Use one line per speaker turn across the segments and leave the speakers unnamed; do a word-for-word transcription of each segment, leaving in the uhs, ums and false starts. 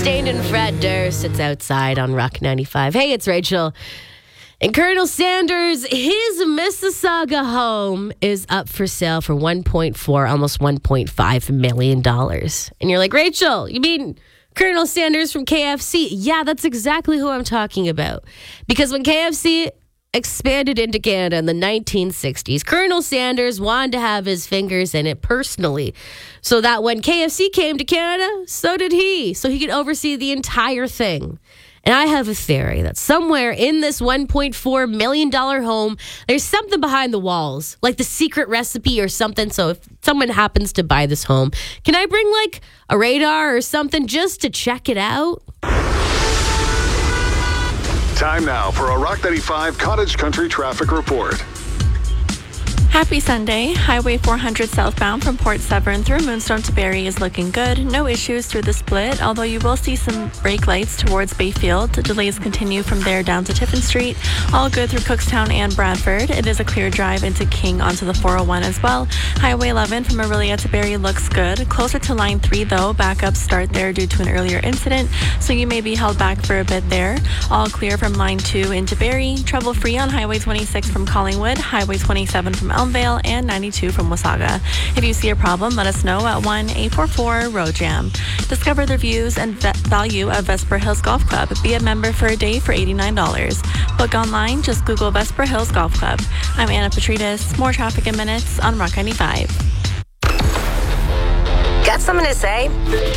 Sustained and Fred Durst sits outside on Rock ninety-five. Hey, it's Rachel. And Colonel Sanders, his Mississauga home is up for sale for one point four, almost one point five million dollars. And you're like, Rachel, you mean Colonel Sanders from K F C? Yeah, that's exactly who I'm talking about. Because when K F C expanded into Canada in the nineteen sixties, Colonel Sanders wanted to have his fingers in it personally, so that when K F C came to Canada, so did he, so he could oversee the entire thing. And I have a theory that somewhere in this one point four million dollars home, there's something behind the walls, like the secret recipe or something. So if someone happens to buy this home, can I bring like a radar or something just to check it out?
Time now for a Rock ninety-five Cottage Country Traffic Report.
Happy Sunday. Highway four hundred southbound from Port Severn through Moonstone to Barrie is looking good. No issues through the split, although you will see some brake lights towards Bayfield. Delays continue from there down to Tiffin Street. All good through Cookstown and Bradford. It is a clear drive into King onto the four oh one as well. Highway eleven from Orillia to Barrie looks good. Closer to line three though, backups start there due to an earlier incident, so you may be held back for a bit there. All clear from line two into Barrie. Trouble free on Highway twenty-six from Collingwood, Highway twenty-seven from Elmvale, and ninety-two from Wasaga. If you see a problem, let us know at one eight four four road jam. Discover the views and ve- value of Vesper Hills Golf Club. Be a member for a day for eighty-nine dollars. Book online, just Google Vesper Hills Golf Club. I'm Anna Petridis. More traffic in minutes on Rock ninety-five.
Got something to say?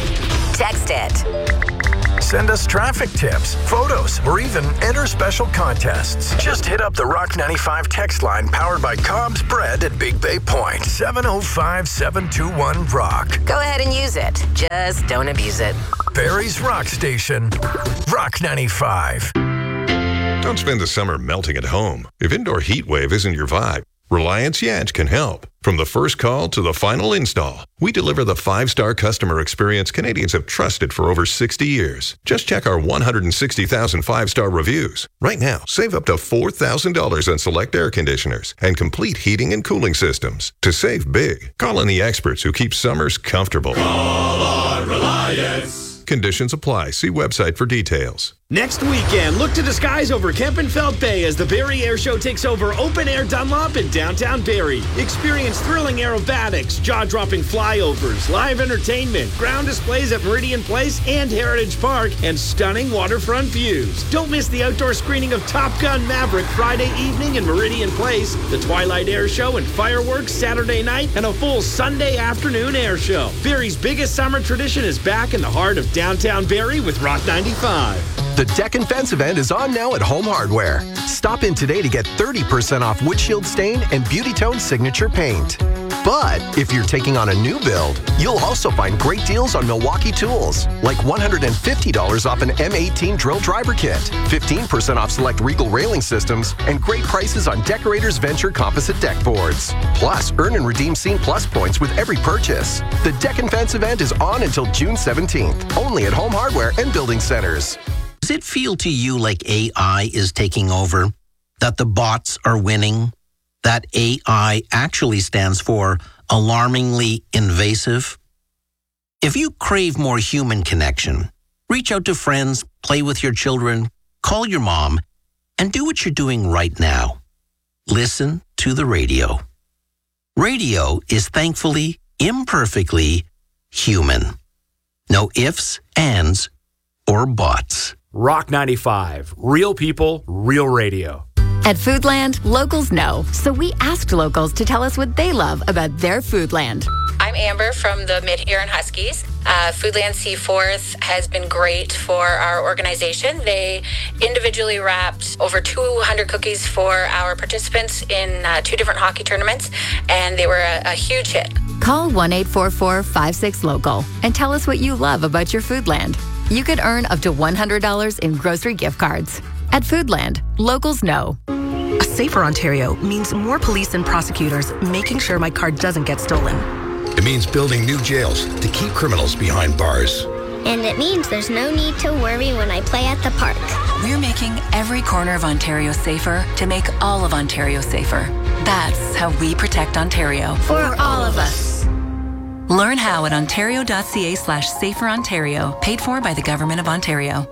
Text it.
Send us traffic tips, photos, or even enter special contests. Just hit up the Rock ninety-five text line powered by Cobb's Bread at Big Bay Point. seven oh five, seven two one, ROCK.
Go ahead and use it. Just don't abuse it.
Barrie's Rock Station. Rock ninety-five.
Don't spend the summer melting at home. If indoor heat wave isn't your vibe, Reliance Yanch can help. From the first call to the final install, we deliver the five-star customer experience Canadians have trusted for over sixty years. Just check our one hundred sixty thousand five-star reviews. Right now, save up to four thousand dollars on select air conditioners and complete heating and cooling systems. To save big, call on the experts who keep summers comfortable.
Call on Reliance.
Conditions apply. See website for details.
Next weekend, look to the skies over Kempenfelt Bay as the Barrie Air Show takes over Open Air Dunlop in downtown Barrie. Experience thrilling aerobatics, jaw-dropping flyovers, live entertainment, ground displays at Meridian Place and Heritage Park, and stunning waterfront views. Don't miss the outdoor screening of Top Gun Maverick Friday evening in Meridian Place, the Twilight Air Show and fireworks Saturday night, and a full Sunday afternoon air show. Barrie's biggest summer tradition is back in the heart of downtown Barrie with Rock ninety-five.
The Deck and Fence event is on now at Home Hardware. Stop in today to get thirty percent off windshield stain and Beauty Tone signature paint. But if you're taking on a new build, you'll also find great deals on Milwaukee tools, like one hundred fifty dollars off an M eighteen drill driver kit, fifteen percent off select Regal railing systems, and great prices on Decorators Venture composite deck boards. Plus, earn and redeem Scene Plus points with every purchase. The Deck and Fence event is on until June seventeenth, only at Home Hardware and Building Centers.
Does it feel to you like A I is taking over? That the bots are winning? That A I actually stands for alarmingly invasive? If you crave more human connection, reach out to friends, play with your children, call your mom, and do what you're doing right now. Listen to the radio. Radio is thankfully, imperfectly human. No ifs, ands, or buts.
Rock ninety-five. Real people, real radio.
At Foodland, locals know, so we asked locals to tell us what they love about their Foodland.
I'm Amber from the Mid-Huron Huskies. Uh, Foodland Seaforth has been great for our organization. They individually wrapped over two hundred cookies for our participants in uh, two different hockey tournaments, and they were a, a huge hit.
Call one eight four four, five six, local and tell us what you love about your Foodland. You could earn up to one hundred dollars in grocery gift cards. At Foodland, locals know.
A safer Ontario means more police and prosecutors making sure my car doesn't get stolen.
It means building new jails to keep criminals behind bars.
And it means there's no need to worry when I play at the park.
We're making every corner of Ontario safer to make all of Ontario safer. That's how we protect Ontario.
For all of us.
Learn how at ontario.ca slash safer Ontario. Paid for by the Government of Ontario.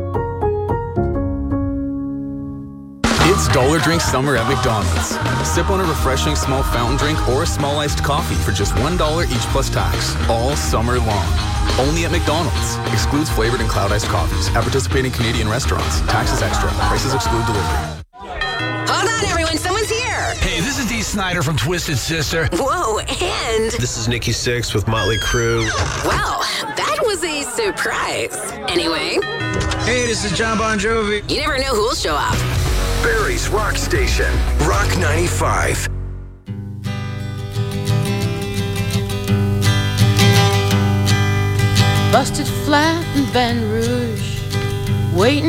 It's Dollar Drink Summer at McDonald's. Sip on a refreshing small fountain drink or a small iced coffee for just one dollar each plus tax, all summer long. Only at McDonald's. Excludes flavored and cloud iced coffees. At participating Canadian restaurants. Taxes extra. Prices exclude delivery.
Hold on, everyone. Someone's here.
Hey, this is Dee Snider from Twisted Sister.
Whoa, and...
This is Nikki Sixx with Motley Crue.
Well, that was a surprise. Anyway.
Hey, this is John Bon Jovi.
You never know who'll show up.
Barrie's Rock Station, Rock ninety-five.
Busted flat in Baton Rouge, waiting